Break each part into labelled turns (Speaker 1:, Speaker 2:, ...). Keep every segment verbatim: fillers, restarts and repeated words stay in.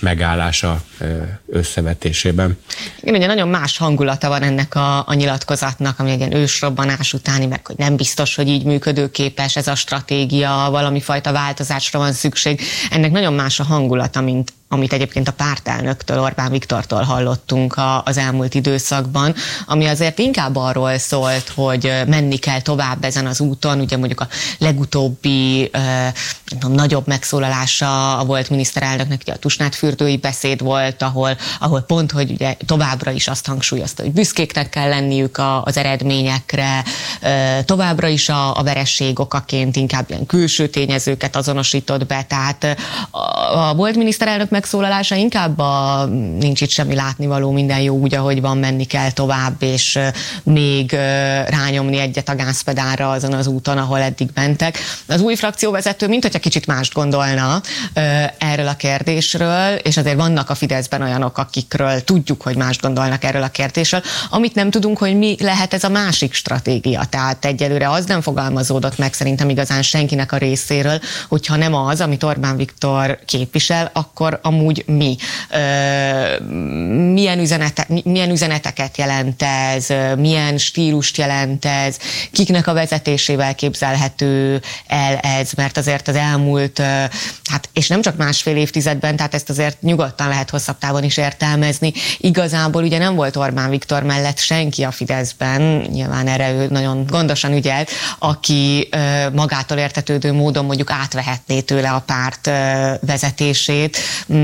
Speaker 1: megállása összevetésében.
Speaker 2: Igen, ugye nagyon más hangulata van ennek a, a nyilatkozatnak, ami egy ilyen ősrobbanás utáni, meg hogy nem biztos, hogy így működőképes ez a stratégia, valami fajta változásra van szükség. Ennek nagyon más a hangulata, mint amit egyébként a pártelnöktől, Orbán Viktortól hallottunk a, az elmúlt időszakban, ami azért inkább arról szólt, hogy menni kell tovább ezen az úton. Ugye mondjuk a legutóbbi nem tudom, nagyobb megszólalása a volt miniszterelnöknek, ugye a Tusnádfürdői beszéd volt, ahol, ahol pont, hogy ugye továbbra is azt hangsúlyozta, hogy büszkéknek kell lenniük a, az eredményekre, továbbra is a, a vereség okaként inkább ilyen külső tényezőket azonosított be, tehát a, a volt miniszterelnök megszólalása inkább a nincs itt semmi látnivaló, minden jó úgy, ahogy van, menni kell tovább, és még rányomni egyet a gázpedálra azon az úton, ahol eddig mentek. Az új frakcióvezető mint hogyha kicsit mást gondolna erről a kérdésről, és azért vannak a Fideszben olyanok, akikről tudjuk, hogy mást gondolnak erről a kérdésről. Amit nem tudunk, hogy mi lehet ez a másik stratégia. Tehát egyelőre az nem fogalmazódott meg szerintem igazán senkinek a részéről, hogyha nem az, amit Orbán Viktor képvisel, akkor amúgy mi? Milyen, üzenete, milyen üzeneteket jelent ez? Milyen stílust jelent ez? Kiknek a vezetésével képzelhető el ez? Mert azért az elmúlt, hát és nem csak másfél évtizedben, tehát ezt azért nyugodtan lehet hosszabb távon is értelmezni. Igazából ugye nem volt Orbán Viktor mellett senki a Fideszben, nyilván erre ő nagyon gondosan ügyelt, aki magától értetődő módon mondjuk átvehetné tőle a párt vezetését.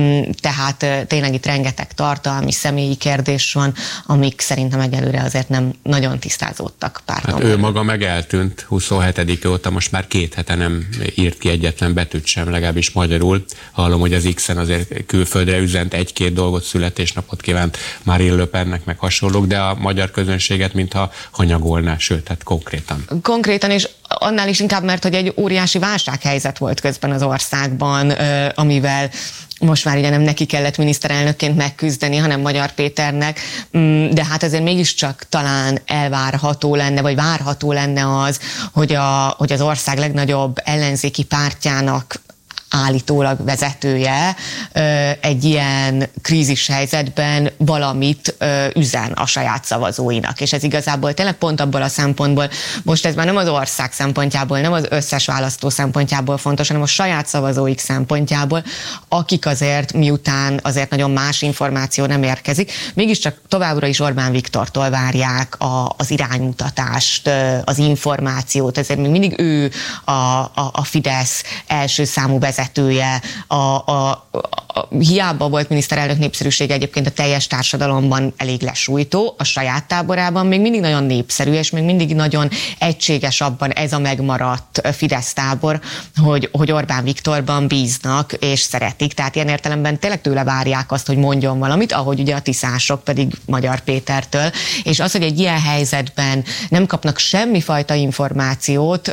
Speaker 2: Tehát tényleg itt rengeteg tartalmi, személyi kérdés van, amik szerintem egyelőre azért nem nagyon tisztázódtak párton.
Speaker 1: Hát ő maga meg eltűnt huszonhetedike óta, most már két hete nem írt ki egyetlen betűt sem, legalábbis magyarul. Hallom, hogy az X-en azért külföldre üzent egy-két dolgot, születésnapot kívánt Marine Le Pennek, meg hasonlók, de a magyar közönséget mintha hanyagolná, sőt, tehát konkrétan.
Speaker 2: Konkrétan, és annál is inkább, mert hogy egy óriási válsághelyzet volt közben az országban, amivel most már ugye nem neki kellett miniszterelnökként megküzdeni, hanem Magyar Péternek, de hát azért mégiscsak talán elvárható lenne, vagy várható lenne az, hogy, a, hogy az ország legnagyobb ellenzéki pártjának állítólag vezetője egy ilyen krízis helyzetben valamit üzen a saját szavazóinak. És ez igazából tényleg pont abból a szempontból, most ez már nem az ország szempontjából, nem az összes választó szempontjából fontos, hanem a saját szavazóik szempontjából, akik azért miután azért nagyon más információ nem érkezik, mégiscsak továbbra is Orbán Viktortól várják a, az iránymutatást, az információt, ezért még mindig ő a, a, a Fidesz első számú vezetője, a, a, a, hiába volt miniszterelnök népszerűsége egyébként a teljes társadalomban elég lesújtó, a saját táborában még mindig nagyon népszerű, és még mindig nagyon egységes abban ez a megmaradt Fidesz tábor, hogy, hogy Orbán Viktorban bíznak és szeretik, tehát ilyen értelemben tényleg tőle várják azt, hogy mondjon valamit, ahogy ugye a tiszások pedig Magyar Pétertől, és az, hogy egy ilyen helyzetben nem kapnak semmifajta információt,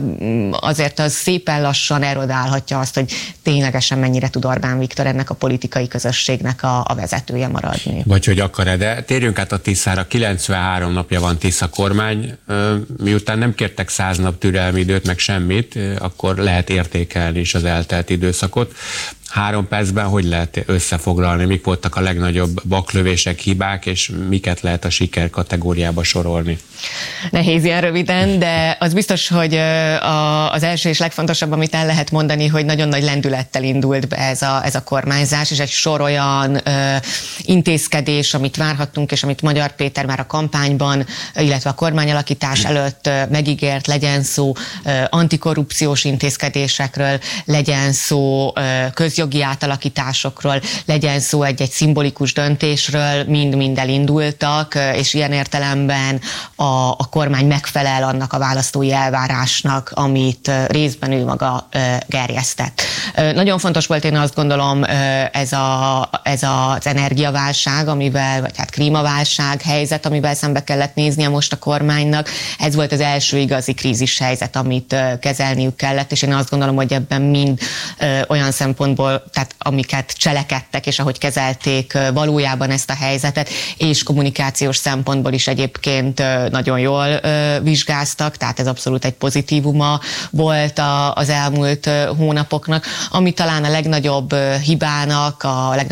Speaker 2: azért az szépen lassan erodálhatja azt, hogy ténylegesen mennyire tud Orbán Viktor ennek a politikai közösségnek a, a vezetője maradni.
Speaker 1: Vagy hogy akar-e, de térjünk át a Tiszára. kilencvenhárom napja van Tisza kormány, miután nem kértek száz nap türelmi időt, meg semmit, akkor lehet értékelni is az eltelt időszakot. Három percben hogy lehet összefoglalni, mik voltak a legnagyobb baklövések, hibák, és miket lehet a siker kategóriába sorolni?
Speaker 2: Nehéz ilyen röviden, de az biztos, hogy a, az első és legfontosabb, amit el lehet mondani, hogy nagyon nagy lendülettel indult be ez a, ez a kormányzás, és egy sor olyan ö, intézkedés, amit várhattunk, és amit Magyar Péter már a kampányban, illetve a kormányalakítás előtt ö, megígért, legyen szó ö, antikorrupciós intézkedésekről, legyen szó ö, közjogi átalakításokról, legyen szó egy-egy szimbolikus döntésről, mind-mind elindultak, és ilyen értelemben a, a kormány megfelel annak a választói elvárásnak, amit részben ő maga gerjesztett. Nagyon fontos volt, én azt gondolom, ez, a, ez az energiaválság, amivel, vagy hát klímaválság helyzet, amivel szembe kellett néznie most a kormánynak. Ez volt az első igazi krízis helyzet, amit kezelniük kellett, és én azt gondolom, hogy ebben mind olyan szempontból, tehát amiket cselekedtek, és ahogy kezelték valójában ezt a helyzetet, és kommunikációs szempontból is egyébként nagyon jól vizsgáztak, tehát ez abszolút egy pozitívuma volt az elmúlt hónapoknak, ami talán a legnagyobb hibának, a legnagyobb